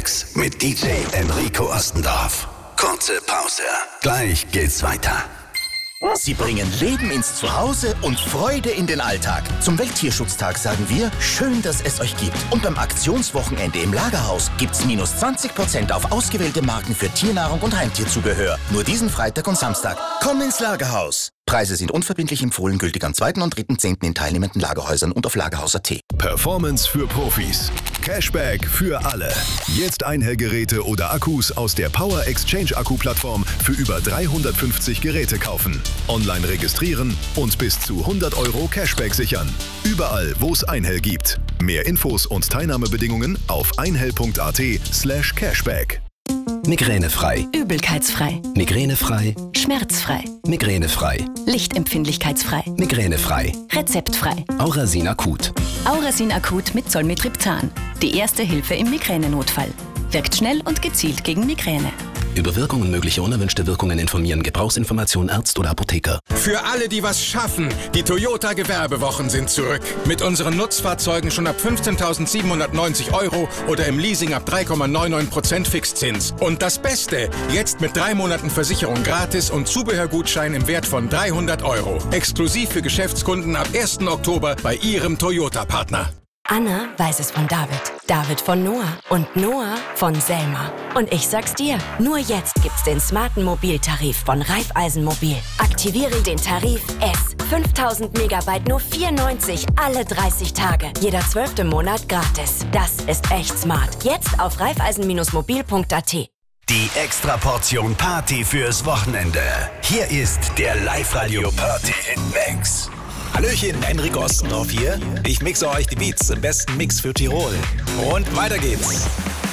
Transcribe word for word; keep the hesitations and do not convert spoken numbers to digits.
Mix mit D J Enrico Ostendorf. Kurze Pause. Gleich geht's weiter. Sie bringen Leben ins Zuhause und Freude in den Alltag. Zum Welttierschutztag sagen wir, schön, dass es euch gibt. Und beim Aktionswochenende im Lagerhaus gibt's minus zwanzig Prozent auf ausgewählte Marken für Tiernahrung und Heimtierzubehör. Nur diesen Freitag und Samstag. Komm ins Lagerhaus. Preise sind unverbindlich empfohlen, gültig am zweiten und dritten zehnten in teilnehmenden Lagerhäusern und auf lagerhaus punkt a t. Performance für Profis. Cashback für alle. Jetzt Einhellgeräte oder Akkus aus der Power Exchange Akku-Plattform für über dreihundertfünfzig Geräte kaufen. Online registrieren und bis zu hundert Euro Cashback sichern. Überall, wo es Einhell gibt. Mehr Infos und Teilnahmebedingungen auf einhell punkt a t slash cashback. Migränefrei. Übelkeitsfrei. Migränefrei. Schmerzfrei. Migränefrei. Lichtempfindlichkeitsfrei. Migränefrei. Rezeptfrei. Aurasin Akut. Aurasin Akut mit Zolmitriptan. Die erste Hilfe im Migränenotfall. Wirkt schnell und gezielt gegen Migräne. Über Wirkung und mögliche unerwünschte Wirkungen informieren. Gebrauchsinformation Arzt oder Apotheker. Für alle, die was schaffen, die Toyota Gewerbewochen sind zurück. Mit unseren Nutzfahrzeugen schon ab fünfzehntausendsiebenhundertneunzig Euro oder im Leasing ab drei Komma neunundneunzig Prozent Fixzins. Und das Beste, jetzt mit drei Monaten Versicherung gratis und Zubehörgutschein im Wert von dreihundert Euro. Exklusiv für Geschäftskunden ab ersten Oktober bei Ihrem Toyota-Partner. Anna weiß es von David, David von Noah und Noah von Selma. Und ich sag's dir, nur jetzt gibt's den smarten Mobiltarif von Raiffeisen Mobil. Aktiviere den Tarif S. fünftausend Megabyte nur vier neunzig alle dreißig Tage. Jeder zwölfte Monat gratis. Das ist echt smart. Jetzt auf raiffeisen mobil punkt a t. Die Extraportion Party fürs Wochenende. Hier ist der Live-Radio-Party-Mix. Hallöchen, Enrico Ostendorf hier. Ich mixe euch die Beats im besten Mix für Tirol. Und weiter geht's.